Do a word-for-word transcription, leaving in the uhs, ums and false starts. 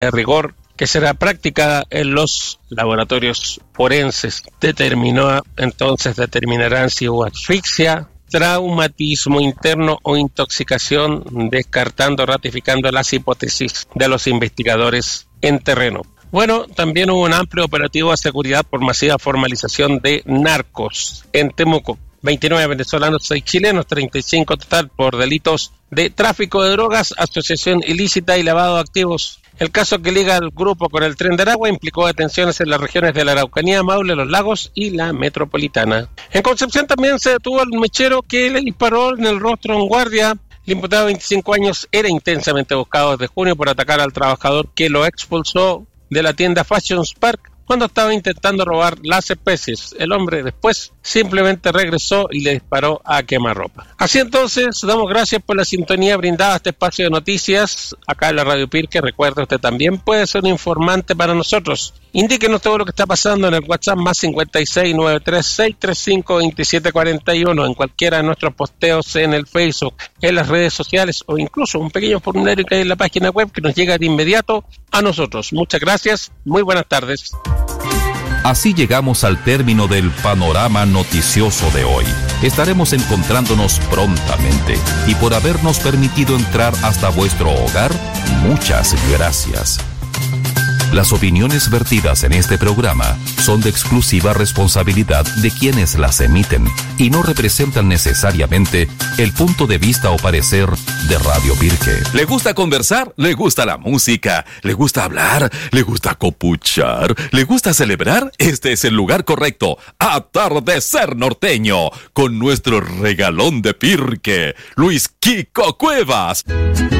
de rigor que será practicada en los laboratorios forenses. Determinó, entonces determinarán si hubo asfixia, traumatismo interno o intoxicación, descartando, ratificando las hipótesis de los investigadores en terreno. Bueno, también hubo un amplio operativo de seguridad por masiva formalización de narcos en Temuco. veintinueve venezolanos, seis chilenos, treinta y cinco total por delitos de tráfico de drogas, asociación ilícita y lavado de activos. El caso que liga al grupo con el Tren de Aragua implicó detenciones en las regiones de la Araucanía, Maule, Los Lagos y la Metropolitana. En Concepción también se detuvo al mechero que le disparó en el rostro a un guardia. El imputado de veinticinco años era intensamente buscado desde junio por atacar al trabajador que lo expulsó de la tienda Fashion Park cuando estaba intentando robar las especies. El hombre después simplemente regresó y le disparó a quemarropa. Así entonces, damos gracias por la sintonía brindada a este espacio de noticias acá en la Radio Pirque. Recuerde, usted también puede ser un informante para nosotros. Indíquenos todo lo que está pasando en el WhatsApp más cincuenta y seis, noventa y tres, seiscientos treinta y cinco, veintisiete cuarenta y uno, en cualquiera de nuestros posteos en el Facebook, en las redes sociales o incluso un pequeño formulario que hay en la página web que nos llega de inmediato a nosotros. Muchas gracias, muy buenas tardes. Así llegamos al término del panorama noticioso de hoy. Estaremos encontrándonos prontamente y por habernos permitido entrar hasta vuestro hogar, muchas gracias. Las opiniones vertidas en este programa son de exclusiva responsabilidad de quienes las emiten y no representan necesariamente el punto de vista o parecer de Radio Pirque. ¿Le gusta conversar? ¿Le gusta la música? ¿Le gusta hablar? ¿Le gusta copuchar? ¿Le gusta celebrar? Este es el lugar correcto. Atardecer Norteño, con nuestro regalón de Pirque, Luis Kiko Cuevas.